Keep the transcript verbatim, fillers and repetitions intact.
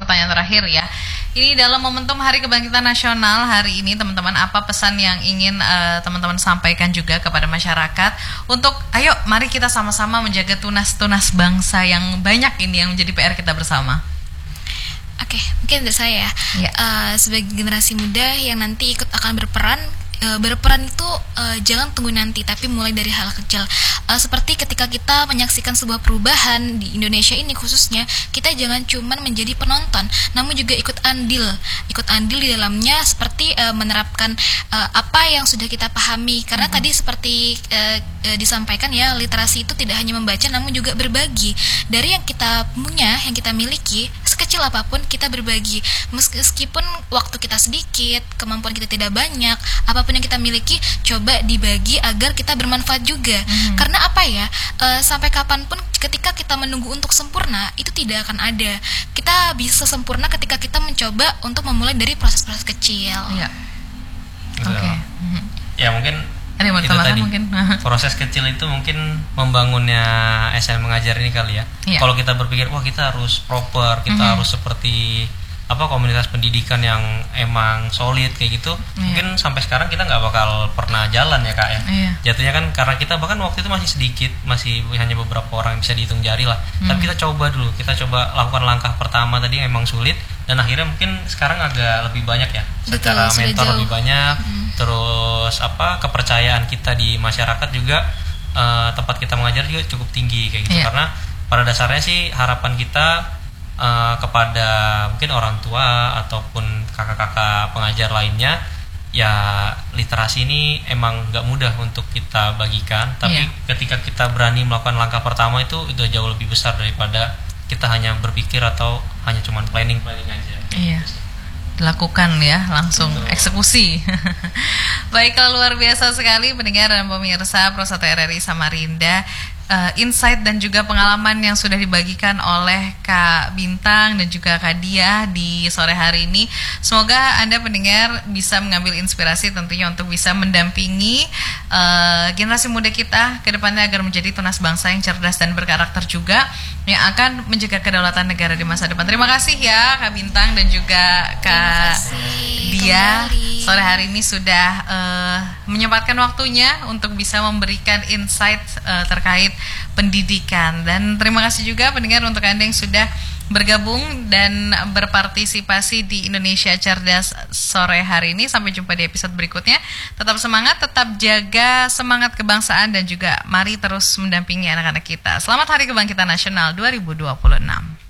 pertanyaan terakhir ya. Ini dalam momentum Hari Kebangkitan Nasional hari ini, teman-teman, apa pesan yang ingin uh, teman-teman sampaikan juga kepada masyarakat untuk ayo mari kita sama-sama menjaga tunas-tunas bangsa yang banyak ini yang menjadi P R kita bersama. Oke, mungkin dari saya ya, ya. Uh, sebagai generasi muda yang nanti ikut akan berperan. E, berperan itu e, jangan tunggu nanti, tapi mulai dari hal kecil. E, seperti ketika kita menyaksikan sebuah perubahan di Indonesia ini khususnya, kita jangan cuma menjadi penonton, namun juga ikut andil, ikut andil di dalamnya, seperti e, menerapkan e, apa yang sudah kita pahami. Karena mm-hmm. tadi seperti e, e, disampaikan ya, literasi itu tidak hanya membaca, namun juga berbagi. Dari yang kita punya, yang kita miliki, sekecil apapun kita berbagi. Meskipun waktu kita sedikit, kemampuan kita tidak banyak, apapun yang kita miliki coba dibagi agar kita bermanfaat juga. Mm-hmm. Karena apa ya, e, sampai kapanpun ketika kita menunggu untuk sempurna itu tidak akan ada. Kita bisa sempurna ketika kita mencoba untuk memulai dari proses-proses kecil. Iya. Oke. Okay. Mm-hmm. Ya mungkin ada itu tadi mungkin. Proses kecil itu mungkin membangunnya S M mengajar ini kali ya. Yeah. Kalau kita berpikir wah kita harus proper, kita mm-hmm. harus seperti apa komunitas pendidikan yang emang solid kayak gitu, yeah. mungkin sampai sekarang kita nggak bakal pernah jalan ya kak ya. Yeah. Jatuhnya kan karena kita bahkan waktu itu masih sedikit, masih hanya beberapa orang yang bisa dihitung jari lah. Mm. Tapi kita coba dulu, kita coba lakukan langkah pertama tadi yang emang sulit, dan akhirnya mungkin sekarang agak lebih banyak ya. Secara Betul, mentor lebih banyak, mm. terus apa kepercayaan kita di masyarakat juga, uh, tempat kita mengajar juga cukup tinggi kayak gitu. Yeah. Karena pada dasarnya sih harapan kita Uh, kepada mungkin orang tua ataupun kakak-kakak pengajar lainnya, ya literasi ini emang gak mudah untuk kita bagikan, tapi yeah. ketika kita berani melakukan langkah pertama itu itu jauh lebih besar daripada kita hanya berpikir atau hanya cuma planning-planning aja. Iya. Dilakukan ya, langsung Betul. Eksekusi. Baiklah, luar biasa sekali pendengar dan pemirsa Pro satu R R I Samarinda. Uh, insight dan juga pengalaman yang sudah dibagikan oleh Kak Bintang dan juga Kak Diah di sore hari ini. Semoga Anda pendengar bisa mengambil inspirasi tentunya untuk bisa mendampingi uh, generasi muda kita ke depannya agar menjadi tunas bangsa yang cerdas dan berkarakter juga, yang akan menjaga kedaulatan negara di masa depan. Terima kasih ya Kak Bintang dan juga Kak Diah. Sore hari ini sudah uh, menyempatkan waktunya untuk bisa memberikan insight uh, terkait pendidikan. Dan terima kasih juga pendengar untuk Anda yang sudah bergabung dan berpartisipasi di Indonesia Cerdas sore hari ini. Sampai jumpa di episode berikutnya. Tetap semangat, tetap jaga semangat kebangsaan, dan juga mari terus mendampingi anak-anak kita. Selamat Hari Kebangkitan Nasional dua ribu dua puluh enam.